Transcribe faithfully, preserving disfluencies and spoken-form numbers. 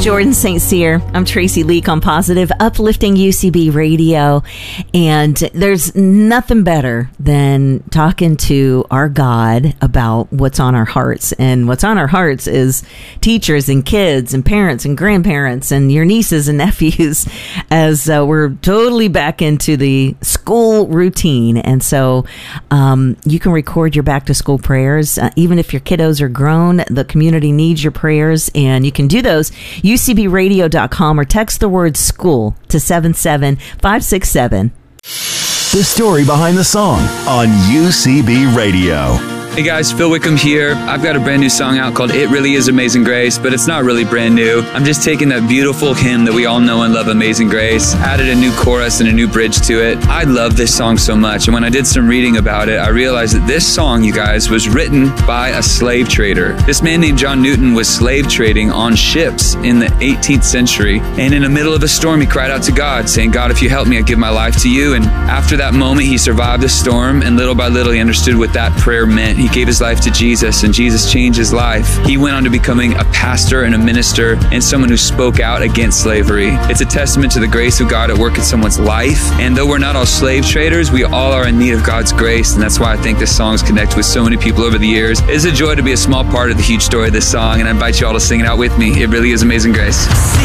Jordan Saint Cyr. I'm Tracy Leak on Positive, uplifting U C B Radio. And there's nothing better than talking to our God about what's on our hearts. And what's on our hearts is teachers and kids and parents and grandparents and your nieces and nephews, as uh, we're totally back into the school routine. And so um, you can record your back to school prayers. Uh, even if your kiddos are grown, the community needs your prayers, and you can do those U C B radio dot com or text the word school to seven seven five six seven. The story behind the song on U C B Radio. Hey guys, Phil Wickham here. I've got a brand new song out called It Really Is Amazing Grace, but it's not really brand new. I'm just taking that beautiful hymn that we all know and love, Amazing Grace, added a new chorus and a new bridge to it. I love this song so much, and when I did some reading about it, I realized that this song, you guys, was written by a slave trader. This man named John Newton was slave trading on ships in the eighteenth century, and in the middle of a storm, he cried out to God, saying, God, if you help me, I give my life to you. And after that moment, he survived the storm, and little by little, he understood what that prayer meant. He gave his life to Jesus, and Jesus changed his life. He went on to becoming a pastor and a minister and someone who spoke out against slavery. It's a testament to the grace of God at work in someone's life. And though we're not all slave traders, we all are in need of God's grace. And that's why I think this song's connected with so many people over the years. It's a joy to be a small part of the huge story of this song, and I invite you all to sing it out with me. It really is Amazing Grace.